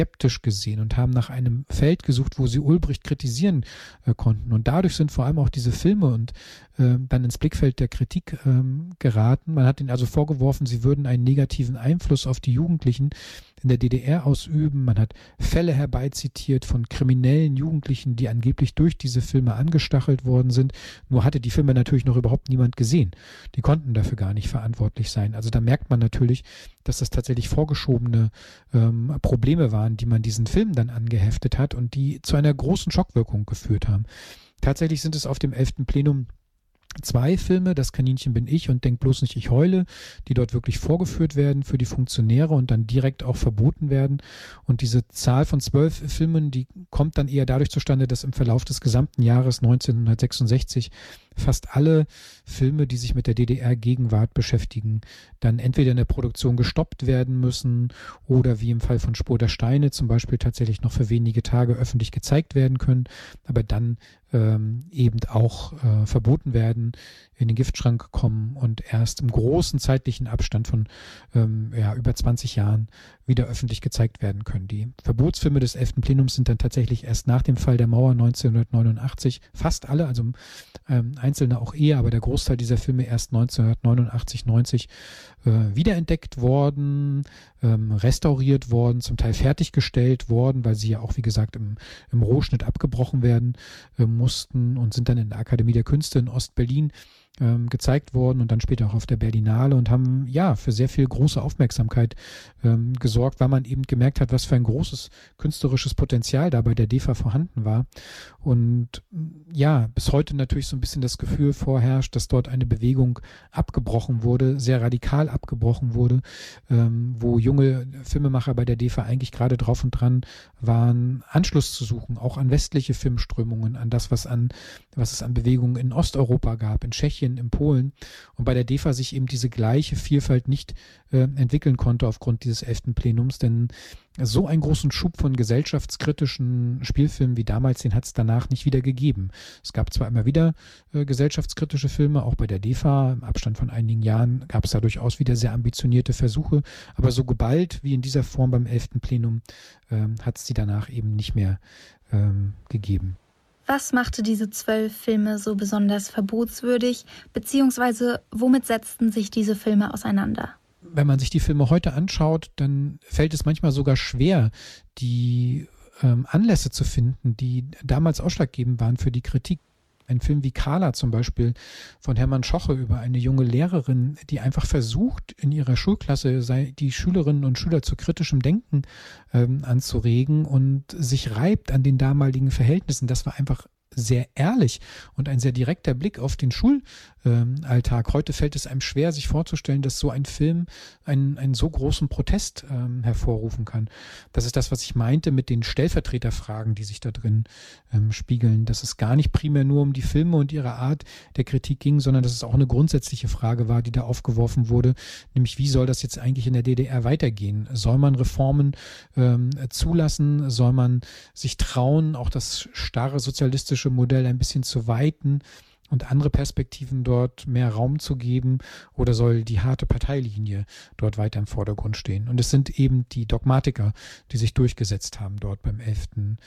skeptisch gesehen und haben nach einem Feld gesucht, wo sie Ulbricht kritisieren konnten. Und dadurch sind vor allem auch diese Filme und dann ins Blickfeld der Kritik geraten. Man hat ihnen also vorgeworfen, sie würden einen negativen Einfluss auf die Jugendlichen in der DDR ausüben. Man hat Fälle herbeizitiert von kriminellen Jugendlichen, die angeblich durch diese Filme angestachelt worden sind. Nur hatte die Filme natürlich noch überhaupt niemand gesehen. Die konnten dafür gar nicht verantwortlich sein. Also da merkt man natürlich, dass das tatsächlich vorgeschobene Probleme waren, die man diesen Filmen dann angeheftet hat und die zu einer großen Schockwirkung geführt haben. Tatsächlich sind es auf dem 11. Plenum 2 Filme, Das Kaninchen bin ich und Denk bloß nicht, ich heule, die dort wirklich vorgeführt werden für die Funktionäre und dann direkt auch verboten werden. Und diese Zahl von 12 Filmen, die kommt dann eher dadurch zustande, dass im Verlauf des gesamten Jahres 1966 fast alle Filme, die sich mit der DDR-Gegenwart beschäftigen, dann entweder in der Produktion gestoppt werden müssen oder wie im Fall von Spur der Steine zum Beispiel tatsächlich noch für wenige Tage öffentlich gezeigt werden können, aber dann eben auch verboten werden, in den Giftschrank kommen und erst im großen zeitlichen Abstand von über 20 Jahren wieder öffentlich gezeigt werden können. Die Verbotsfilme des 11. Plenums sind dann tatsächlich erst nach dem Fall der Mauer 1989, fast alle, also einzelne auch eher, aber der Großteil dieser Filme erst 1989, 90 wiederentdeckt worden, restauriert worden, zum Teil fertiggestellt worden, weil sie ja auch, wie gesagt, im Rohschnitt abgebrochen werden mussten und sind dann in der Akademie der Künste in Ostberlin gezeigt worden und dann später auch auf der Berlinale und haben ja für sehr viel große Aufmerksamkeit gesorgt, weil man eben gemerkt hat, was für ein großes künstlerisches Potenzial da bei der DEFA vorhanden war. Und ja, bis heute natürlich so ein bisschen das Gefühl vorherrscht, dass dort eine Bewegung abgebrochen wurde, sehr radikal abgebrochen wurde, wo junge Filmemacher bei der DEFA eigentlich gerade drauf und dran waren, Anschluss zu suchen, auch an westliche Filmströmungen, an das, was es an Bewegungen in Osteuropa gab, in Tschechien, in Polen und bei der DEFA sich eben diese gleiche Vielfalt nicht entwickeln konnte aufgrund dieses 11. Plenums, denn so einen großen Schub von gesellschaftskritischen Spielfilmen wie damals, den hat es danach nicht wieder gegeben. Es gab zwar immer wieder gesellschaftskritische Filme, auch bei der DEFA, im Abstand von einigen Jahren gab es da durchaus wieder sehr ambitionierte Versuche, aber so geballt wie in dieser Form beim 11. Plenum hat es die danach eben nicht mehr gegeben. Was machte diese 12 Filme so besonders verbotswürdig, beziehungsweise womit setzten sich diese Filme auseinander? Wenn man sich die Filme heute anschaut, dann fällt es manchmal sogar schwer, die Anlässe zu finden, die damals ausschlaggebend waren für die Kritik. Ein Film wie Carla zum Beispiel von Hermann Schoche über eine junge Lehrerin, die einfach versucht, in ihrer Schulklasse die Schülerinnen und Schüler zu kritischem Denken anzuregen und sich reibt an den damaligen Verhältnissen. Das war einfach sehr ehrlich und ein sehr direkter Blick auf den Schulalltag. Heute fällt es einem schwer, sich vorzustellen, dass so ein Film einen so großen Protest hervorrufen kann. Das ist das, was ich meinte mit den Stellvertreterfragen, die sich da drin spiegeln, dass es gar nicht primär nur um die Filme und ihre Art der Kritik ging, sondern dass es auch eine grundsätzliche Frage war, die da aufgeworfen wurde, nämlich wie soll das jetzt eigentlich in der DDR weitergehen? Soll man Reformen zulassen? Soll man sich trauen, auch das starre sozialistische Modell ein bisschen zu weiten und andere Perspektiven dort mehr Raum zu geben, oder soll die harte Parteilinie dort weiter im Vordergrund stehen? Und es sind eben die Dogmatiker, die sich durchgesetzt haben dort beim 11.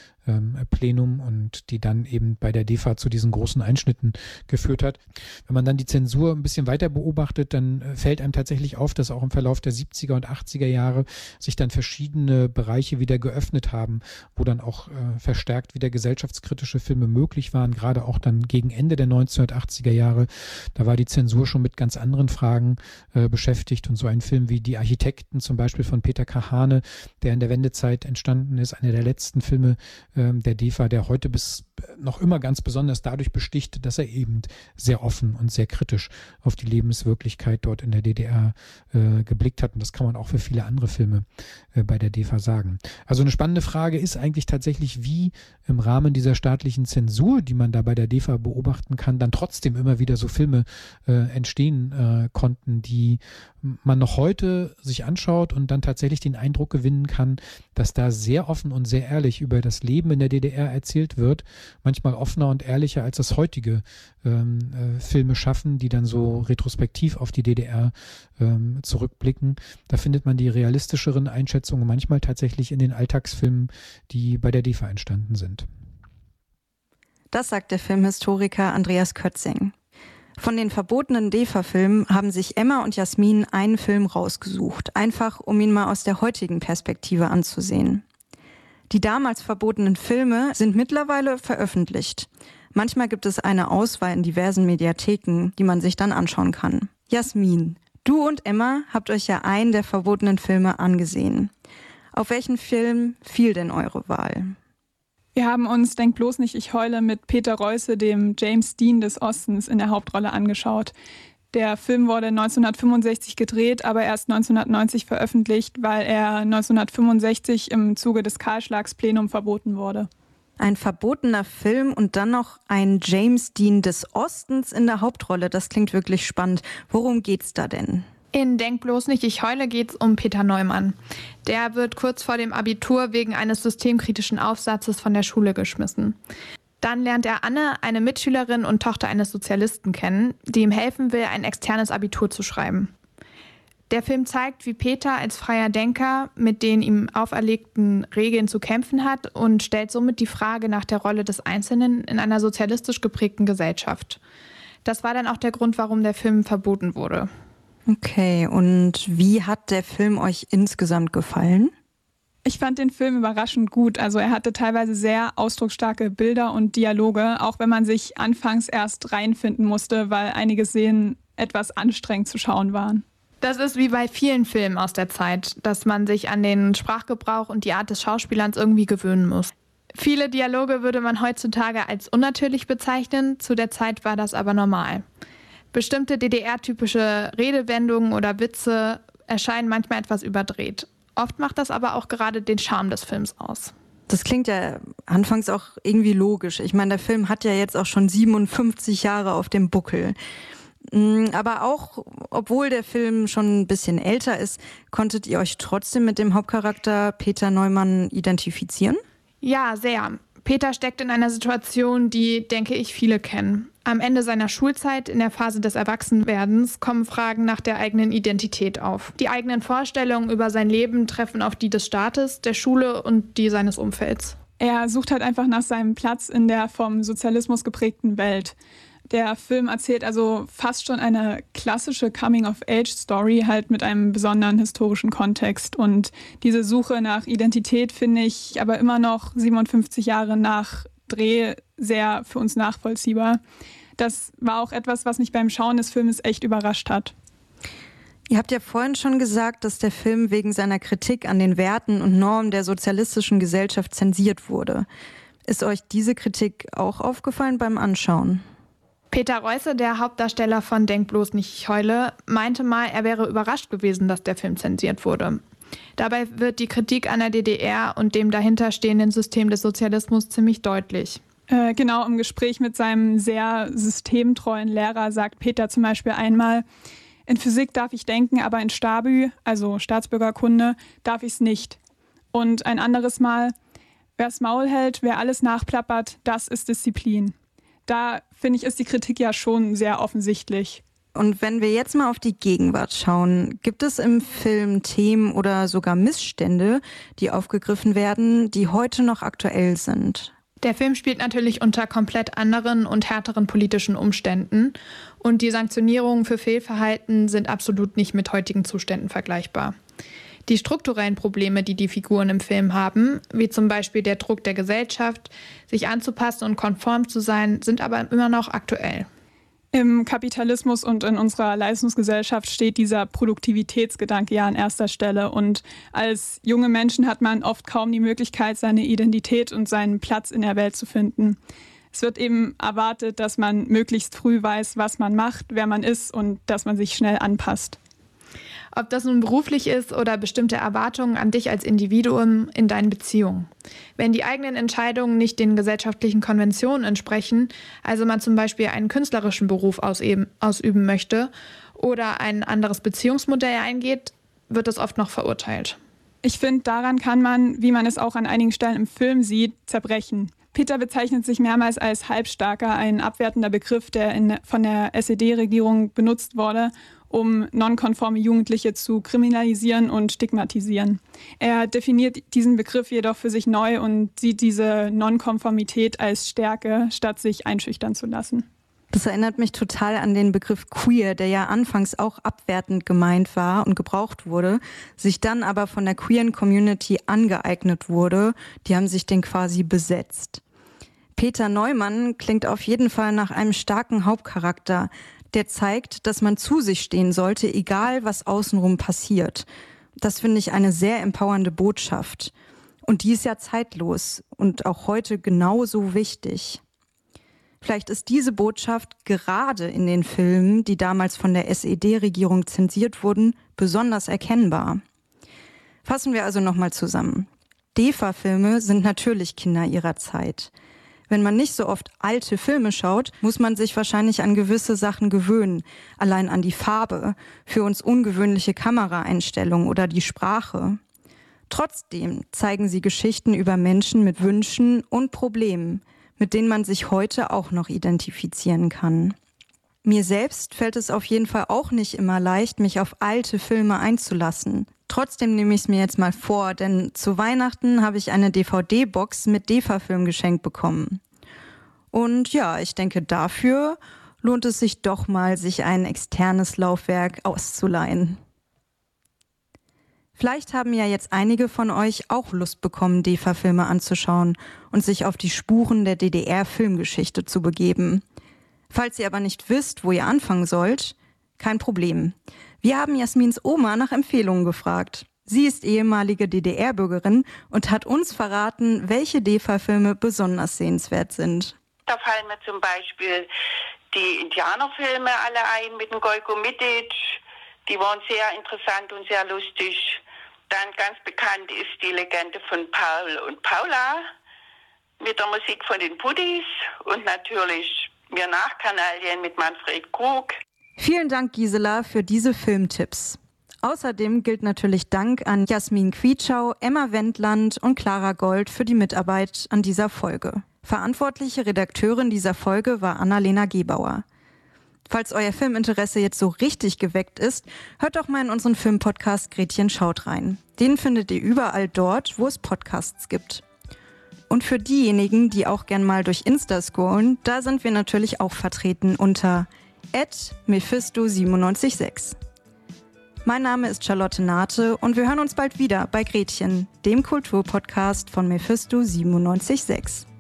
Plenum und die dann eben bei der DEFA zu diesen großen Einschnitten geführt hat. Wenn man dann die Zensur ein bisschen weiter beobachtet, dann fällt einem tatsächlich auf, dass auch im Verlauf der 70er und 80er Jahre sich dann verschiedene Bereiche wieder geöffnet haben, wo dann auch verstärkt wieder gesellschaftskritische Filme möglich waren, gerade auch dann gegen Ende der 1980er Jahre. Da war die Zensur schon mit ganz anderen Fragen beschäftigt und so ein Film wie Die Architekten zum Beispiel von Peter Kahane, der in der Wendezeit entstanden ist, einer der letzten Filme der DEFA, der heute noch immer ganz besonders dadurch besticht, dass er eben sehr offen und sehr kritisch auf die Lebenswirklichkeit dort in der DDR geblickt hat. Und das kann man auch für viele andere Filme bei der DEFA sagen. Also eine spannende Frage ist eigentlich tatsächlich, wie im Rahmen dieser staatlichen Zensur, die man da bei der DEFA beobachten kann, daran dann trotzdem immer wieder so Filme entstehen konnten, die man noch heute sich anschaut und dann tatsächlich den Eindruck gewinnen kann, dass da sehr offen und sehr ehrlich über das Leben in der DDR erzählt wird. Manchmal offener und ehrlicher als das heutige Filme schaffen, die dann so retrospektiv auf die DDR zurückblicken. Da findet man die realistischeren Einschätzungen manchmal tatsächlich in den Alltagsfilmen, die bei der DEFA entstanden sind. Das sagt der Filmhistoriker Andreas Kötzing. Von den verbotenen DEFA-Filmen haben sich Emma und Jasmin einen Film rausgesucht, einfach um ihn mal aus der heutigen Perspektive anzusehen. Die damals verbotenen Filme sind mittlerweile veröffentlicht. Manchmal gibt es eine Auswahl in diversen Mediatheken, die man sich dann anschauen kann. Jasmin, du und Emma habt euch ja einen der verbotenen Filme angesehen. Auf welchen Film fiel denn eure Wahl? Wir haben uns Denk bloß nicht, ich heule mit Peter Reusse, dem James Dean des Ostens, in der Hauptrolle angeschaut. Der Film wurde 1965 gedreht, aber erst 1990 veröffentlicht, weil er 1965 im Zuge des Kahlschlagsplenums verboten wurde. Ein verbotener Film und dann noch ein James Dean des Ostens in der Hauptrolle. Das klingt wirklich spannend. Worum geht's da denn? In Denk bloß nicht, ich heule geht's um Peter Neumann. Der wird kurz vor dem Abitur wegen eines systemkritischen Aufsatzes von der Schule geschmissen. Dann lernt er Anne, eine Mitschülerin und Tochter eines Sozialisten, kennen, die ihm helfen will, ein externes Abitur zu schreiben. Der Film zeigt, wie Peter als freier Denker mit den ihm auferlegten Regeln zu kämpfen hat und stellt somit die Frage nach der Rolle des Einzelnen in einer sozialistisch geprägten Gesellschaft. Das war dann auch der Grund, warum der Film verboten wurde. Okay, und wie hat der Film euch insgesamt gefallen? Ich fand den Film überraschend gut. Also er hatte teilweise sehr ausdrucksstarke Bilder und Dialoge, auch wenn man sich anfangs erst reinfinden musste, weil einige Szenen etwas anstrengend zu schauen waren. Das ist wie bei vielen Filmen aus der Zeit, dass man sich an den Sprachgebrauch und die Art des Schauspielers irgendwie gewöhnen muss. Viele Dialoge würde man heutzutage als unnatürlich bezeichnen, zu der Zeit war das aber normal. Bestimmte DDR-typische Redewendungen oder Witze erscheinen manchmal etwas überdreht. Oft macht das aber auch gerade den Charme des Films aus. Das klingt ja anfangs auch irgendwie logisch. Ich meine, der Film hat ja jetzt auch schon 57 Jahre auf dem Buckel. Aber auch, obwohl der Film schon ein bisschen älter ist, konntet ihr euch trotzdem mit dem Hauptcharakter Peter Neumann identifizieren? Ja, sehr. Peter steckt in einer Situation, die, denke ich, viele kennen. Am Ende seiner Schulzeit, in der Phase des Erwachsenwerdens, kommen Fragen nach der eigenen Identität auf. Die eigenen Vorstellungen über sein Leben treffen auf die des Staates, der Schule und die seines Umfelds. Er sucht halt einfach nach seinem Platz in der vom Sozialismus geprägten Welt. Der Film erzählt also fast schon eine klassische Coming-of-Age-Story, halt mit einem besonderen historischen Kontext. Und diese Suche nach Identität finde ich aber immer noch 57 Jahre nach Dreh sehr für uns nachvollziehbar. Das war auch etwas, was mich beim Schauen des Filmes echt überrascht hat. Ihr habt ja vorhin schon gesagt, dass der Film wegen seiner Kritik an den Werten und Normen der sozialistischen Gesellschaft zensiert wurde. Ist euch diese Kritik auch aufgefallen beim Anschauen? Peter Reusse, der Hauptdarsteller von Denk bloß nicht, ich heule, meinte mal, er wäre überrascht gewesen, dass der Film zensiert wurde. Dabei wird die Kritik an der DDR und dem dahinterstehenden System des Sozialismus ziemlich deutlich. Genau, im Gespräch mit seinem sehr systemtreuen Lehrer sagt Peter zum Beispiel einmal: In Physik darf ich denken, aber in Stabü, also Staatsbürgerkunde, darf ich es nicht. Und ein anderes Mal: Wer's Maul hält, wer alles nachplappert, das ist Disziplin. Da, finde ich, ist die Kritik ja schon sehr offensichtlich. Und wenn wir jetzt mal auf die Gegenwart schauen, gibt es im Film Themen oder sogar Missstände, die aufgegriffen werden, die heute noch aktuell sind? Der Film spielt natürlich unter komplett anderen und härteren politischen Umständen und die Sanktionierungen für Fehlverhalten sind absolut nicht mit heutigen Zuständen vergleichbar. Die strukturellen Probleme, die die Figuren im Film haben, wie zum Beispiel der Druck der Gesellschaft, sich anzupassen und konform zu sein, sind aber immer noch aktuell. Im Kapitalismus und in unserer Leistungsgesellschaft steht dieser Produktivitätsgedanke ja an erster Stelle. Und als junge Menschen hat man oft kaum die Möglichkeit, seine Identität und seinen Platz in der Welt zu finden. Es wird eben erwartet, dass man möglichst früh weiß, was man macht, wer man ist und dass man sich schnell anpasst. Ob das nun beruflich ist oder bestimmte Erwartungen an dich als Individuum in deinen Beziehungen. Wenn die eigenen Entscheidungen nicht den gesellschaftlichen Konventionen entsprechen, also man zum Beispiel einen künstlerischen Beruf ausüben möchte oder ein anderes Beziehungsmodell eingeht, wird das oft noch verurteilt. Ich finde, daran kann man, wie man es auch an einigen Stellen im Film sieht, zerbrechen. Peter bezeichnet sich mehrmals als Halbstarker, ein abwertender Begriff, der von der SED-Regierung benutzt wurde, um nonkonforme Jugendliche zu kriminalisieren und stigmatisieren. Er definiert diesen Begriff jedoch für sich neu und sieht diese Nonkonformität als Stärke, statt sich einschüchtern zu lassen. Das erinnert mich total an den Begriff queer, der ja anfangs auch abwertend gemeint war und gebraucht wurde, sich dann aber von der queeren Community angeeignet wurde. Die haben sich den quasi besetzt. Peter Neumann klingt auf jeden Fall nach einem starken Hauptcharakter, der zeigt, dass man zu sich stehen sollte, egal was außenrum passiert. Das finde ich eine sehr empowernde Botschaft. Und die ist ja zeitlos und auch heute genauso wichtig. Vielleicht ist diese Botschaft gerade in den Filmen, die damals von der SED-Regierung zensiert wurden, besonders erkennbar. Fassen wir also nochmal zusammen. DEFA-Filme sind natürlich Kinder ihrer Zeit. Wenn man nicht so oft alte Filme schaut, muss man sich wahrscheinlich an gewisse Sachen gewöhnen. Allein an die Farbe, für uns ungewöhnliche Kameraeinstellungen oder die Sprache. Trotzdem zeigen sie Geschichten über Menschen mit Wünschen und Problemen, mit denen man sich heute auch noch identifizieren kann. Mir selbst fällt es auf jeden Fall auch nicht immer leicht, mich auf alte Filme einzulassen. Trotzdem nehme ich es mir jetzt mal vor, denn zu Weihnachten habe ich eine DVD-Box mit DEFA-Film geschenkt bekommen. Und ja, ich denke, dafür lohnt es sich doch mal, sich ein externes Laufwerk auszuleihen. Vielleicht haben ja jetzt einige von euch auch Lust bekommen, DEFA-Filme anzuschauen und sich auf die Spuren der DDR-Filmgeschichte zu begeben. Falls ihr aber nicht wisst, wo ihr anfangen sollt, kein Problem. Wir haben Jasmins Oma nach Empfehlungen gefragt. Sie ist ehemalige DDR-Bürgerin und hat uns verraten, welche DEFA-Filme besonders sehenswert sind. Da fallen mir zum Beispiel die Indianerfilme alle ein mit dem Gojko Mitic. Die waren sehr interessant und sehr lustig. Dann ganz bekannt ist die Legende von Paul und Paula mit der Musik von den Puttis und natürlich Mir Nachkanalien mit Manfred Krug. Vielen Dank, Gisela, für diese Filmtipps. Außerdem gilt natürlich Dank an Jasmin Quietschau, Emma Wendland und Clara Gold für die Mitarbeit an dieser Folge. Verantwortliche Redakteurin dieser Folge war Annalena Gebauer. Falls euer Filminteresse jetzt so richtig geweckt ist, hört doch mal in unseren Filmpodcast Gretchen schaut rein. Den findet ihr überall dort, wo es Podcasts gibt. Und für diejenigen, die auch gern mal durch Insta scrollen, da sind wir natürlich auch vertreten unter @mephisto976. Mein Name ist Charlotte Nate und wir hören uns bald wieder bei Gretchen, dem Kulturpodcast von Mephisto 976.